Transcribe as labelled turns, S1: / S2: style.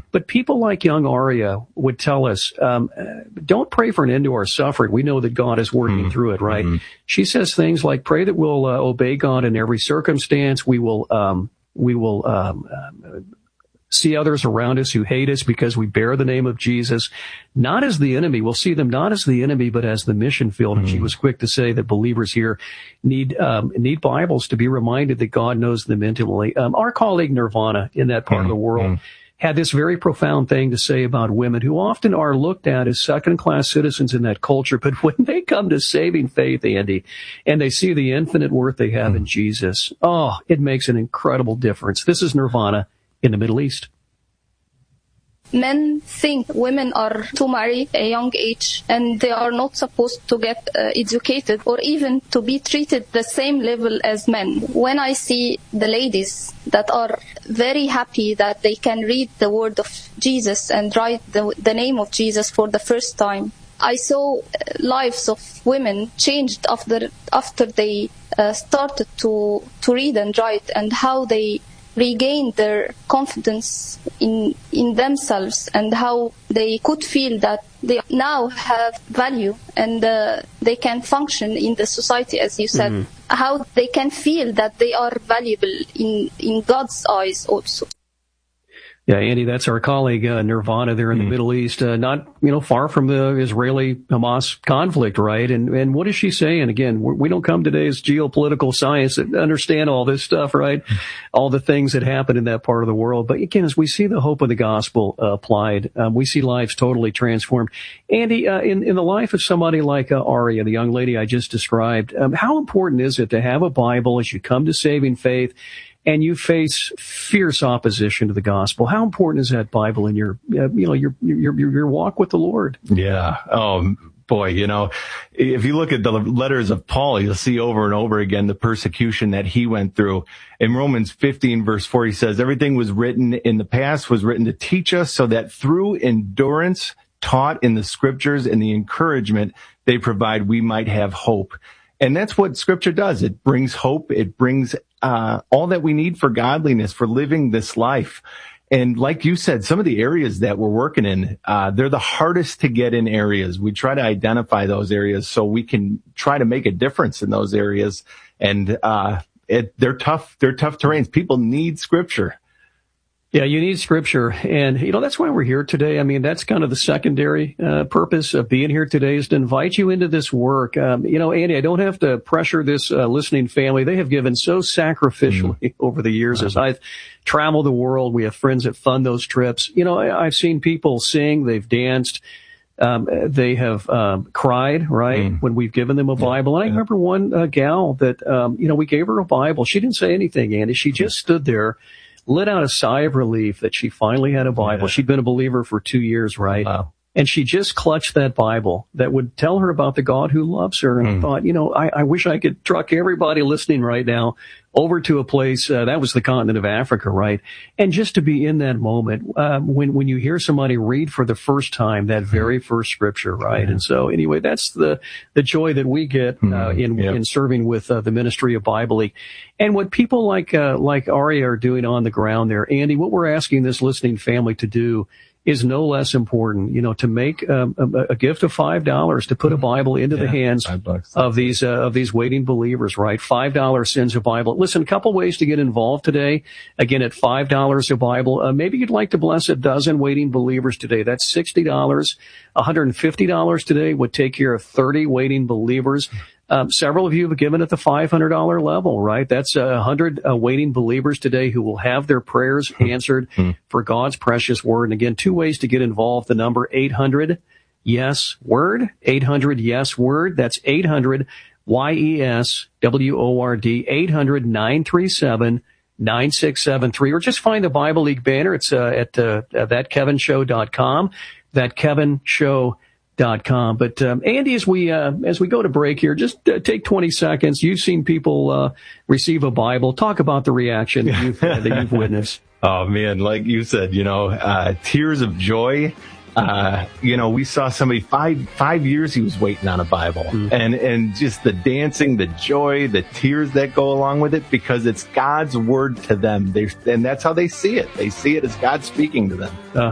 S1: But people like young Aria would tell us, don't pray for an end to our suffering. We know that God is working through it, right? She says things like, pray that we'll obey God in every circumstance. We will see others around us who hate us because we bear the name of Jesus, not as the enemy. We'll see them not as the enemy, but as the mission field. And she was quick to say that believers here need Bibles to be reminded that God knows them intimately. Our colleague Nirvana in that part of the world had this very profound thing to say about women who often are looked at as second-class citizens in that culture. But when they come to saving faith, Andy, and they see the infinite worth they have in Jesus, it makes an incredible difference. This is Nirvana in the Middle East.
S2: Men think women are to marry at a young age and they are not supposed to get educated or even to be treated the same level as men. When I see the ladies that are very happy that they can read the word of Jesus and write the name of Jesus for the first time, I saw lives of women changed after they started to read and write, and how they regain their confidence in themselves, and how they could feel that they now have value and they can function in the society, as you said, how they can feel that they are valuable in God's eyes also.
S1: Yeah, Andy, that's our colleague, Nirvana there in the Middle East, not, far from the Israeli-Hamas conflict, right? And what is she saying? Again, we don't come today as geopolitical science to understand all this stuff, right? All the things that happen in that part of the world. But again, as we see the hope of the gospel applied, we see lives totally transformed. Andy, in the life of somebody like Aria, the young lady I just described, how important is it to have a Bible as you come to saving faith and you face fierce opposition to the gospel? How important is that Bible in your walk with the Lord?
S3: Yeah. Oh, boy, if you look at the letters of Paul, you'll see over and over again the persecution that he went through. In Romans 15, verse 4, he says, everything was written in the past was written to teach us, so that through endurance taught in the scriptures and the encouragement they provide, we might have hope. And that's what Scripture does. It brings hope. It brings all that we need for godliness, for living this life. And like you said, some of the areas that we're working in, they're the hardest to get in areas. We try to identify those areas so we can try to make a difference in those areas. And they're tough terrains. People need Scripture.
S1: Yeah, you need Scripture. And, that's why we're here today. I mean, that's kind of the secondary purpose of being here today, is to invite you into this work. Andy, I don't have to pressure this listening family. They have given so sacrificially over the years. As I've traveled the world, we have friends that fund those trips. I've seen people sing, they've danced, they have cried, right, when we've given them a Bible. And I remember one gal that, we gave her a Bible. She didn't say anything, Andy. She just stood there, let out a sigh of relief that she finally had a Bible. She'd been a believer for 2 years, right? Wow. And she just clutched that Bible that would tell her about the God who loves her. And I thought, I wish I could truck everybody listening right now over to a place, that was the continent of Africa, right? And just to be in that moment, when you hear somebody read for the first time that very first scripture, right? And so anyway, that's the joy that we get, in serving with, the ministry of Bible League. And what people like Aria are doing on the ground there, Andy, what we're asking this listening family to do is no less important, to make a gift of $5 to put a Bible into the hands of these waiting believers, right? $5 sends a Bible. Listen, a couple ways to get involved today. Again, at $5 a Bible. Maybe you'd like to bless a dozen waiting believers today. That's $60. $150 today would take care of 30 waiting believers. Several of you have given at the $500 level, right? That's 100 waiting believers today who will have their prayers answered for God's precious word. And again, two ways to get involved. The number 800-YES-WORD, 800-YES-WORD. That's 800-YES-WORD, 800-937-9673. Or just find the Bible League banner. It's at thatkevinshow.com, thatkevinshow.com. But Andy, as we go to break here, just take 20 seconds. You've seen people receive a Bible. Talk about the reaction that you've witnessed.
S3: Oh man, like you said, tears of joy. We saw somebody 5 years he was waiting on a Bible, and just the dancing, the joy, the tears that go along with it, because it's God's word to them. And that's how they see it. They see it as God speaking to them.